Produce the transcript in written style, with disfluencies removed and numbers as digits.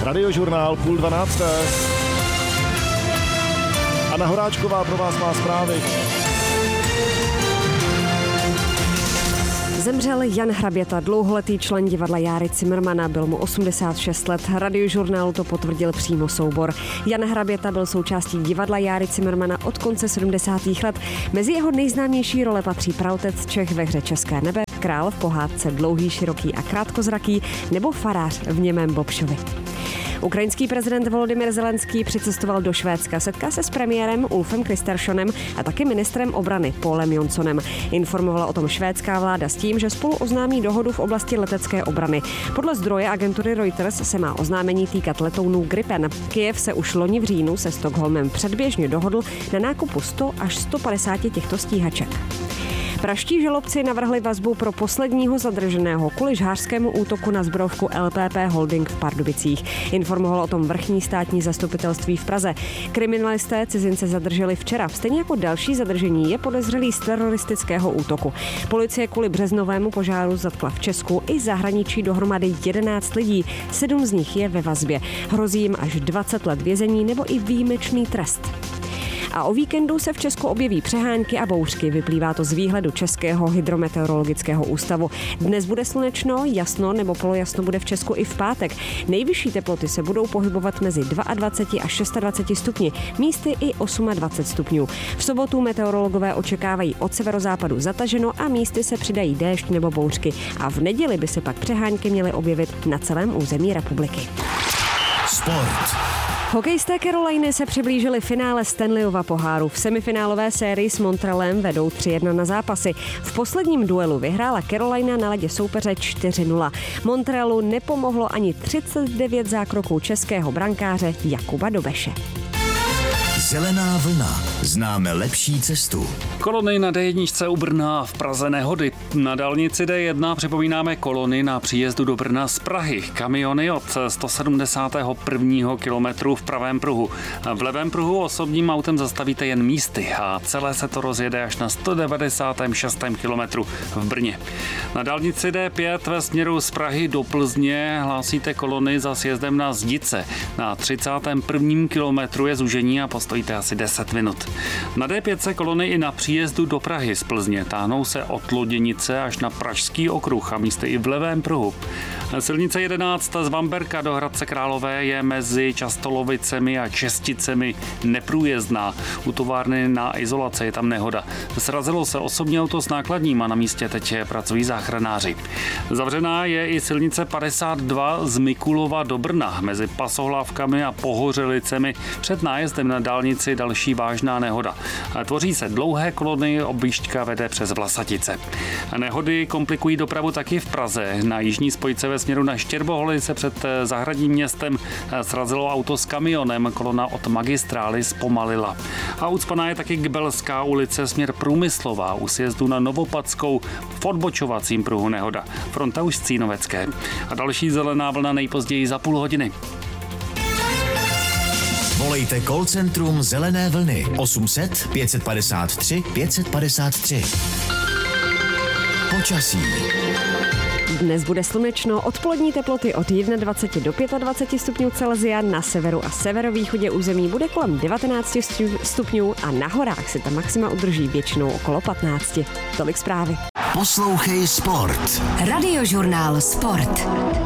Radiožurnál 11:30. Anna Horáčková pro vás má zprávy. Zemřel Jan Hraběta, dlouholetý člen divadla Járy Cimrmana, byl mu 86 let. Radiožurnálu to potvrdil přímo soubor. Jan Hraběta byl součástí divadla Járy Cimrmana od konce 70. let. Mezi jeho nejznámější role patří praotec Čech ve hře České nebe, král v pohádce Dlouhý, široký a krátkozraký nebo farář v Němém Bobšovi. Ukrajinský prezident Volodymyr Zelenský přicestoval do Švédska, setká se s premiérem Ulfem Kristersonem a taky ministrem obrany Pólem Jonsonem. Informovala o tom švédská vláda s tím, že spolu oznámí dohodu v oblasti letecké obrany. Podle zdroje agentury Reuters se má oznámení týkat letounů Gripen. Kyjev se už loni v říjnu se Stockholmem předběžně dohodl na nákupu 100 až 150 těchto stíhaček. Pražští žalobci navrhli vazbu pro posledního zadrženého kvůli žhářskému útoku na zbrojovku LPP Holding v Pardubicích. Informovalo o tom vrchní státní zastupitelství v Praze. Kriminalisté cizince zadrželi včera. Stejně jako další zadržení je podezřelý z teroristického útoku. Policie kvůli březnovému požáru zatkla v Česku i zahraničí dohromady 11 lidí. 7 z nich je ve vazbě. Hrozí jim až 20 let vězení nebo i výjimečný trest. A o víkendu se v Česku objeví přehánky a bouřky. Vyplývá to z výhledu Českého hydrometeorologického ústavu. Dnes bude slunečno, jasno nebo polojasno bude v Česku i v pátek. Nejvyšší teploty se budou pohybovat mezi 22 až 26 stupni, místy i 28 stupňů. V sobotu meteorologové očekávají od severozápadu zataženo a místy se přidají déšť nebo bouřky. A v neděli by se pak přehánky měly objevit na celém území republiky. Sport. Hokejisté Caroliny se přiblížili finále Stanleyova poháru. V semifinálové sérii s Montrealem vedou 3-1 na zápasy. V posledním duelu vyhrála Carolina na ledě soupeře 4-0. Montrealu nepomohlo ani 39 zákroků českého brankáře Jakuba Dobeše. Zelená vlna. Známe lepší cestu. Kolony na D1 u Brna, v Praze nehody. Na dálnici D1 připomínáme kolony na příjezdu do Brna z Prahy. Kamiony od 171. kilometru v pravém pruhu. V levém pruhu osobním autem zastavíte jen místy a celé se to rozjede až na 196. kilometru v Brně. Na dálnici D5 ve směru z Prahy do Plzně hlásíte kolony za sjezdem na Zdice. Na 31. kilometru je zúžení a postojíte asi 10 minut. Na D5 kolony i na příjezdu do Prahy z Plzně táhnou se od Loděnice až na Pražský okruh a místy i v levém pruhu. Silnice 11 z Vamberka do Hradce Králové je mezi Častolovicemi a Česticemi neprůjezdná. U továrny na izolace je tam nehoda. Srazilo se osobní auto s nákladním a na místě teď pracují záchranáři. Zavřená je i silnice 52 z Mikulova do Brna mezi Pasohlávkami a Pohořelicemi. Před nájezdem na dálnici další vážná nehoda. Tvoří se dlouhé kolony, objížďka vede přes Vlasatice. Nehody komplikují dopravu taky v Praze. Na jižní spojce ve směru na Štěrboholy se před zahradním městem srazilo auto s kamionem, kolona od magistrály zpomalila. A ucpaná je taky Gbelská ulice směr Průmyslová u sjezdu na Novopadskou v odbočovacím pruhu nehoda. Fronta už z Cínovecké. A další zelená vlna nejpozději za půl hodiny. Volejte call centrum Zelené vlny 800 553 553. Počasí. Dnes bude slunečno, odpolední teploty od 21 do 25 stupňů Celsia, na severu a severovýchodě území bude kolem 19 stupňů a na horách se ta maxima udrží většinou okolo 15. Tolik zprávy. Poslouchej Sport. Radiožurnál Sport.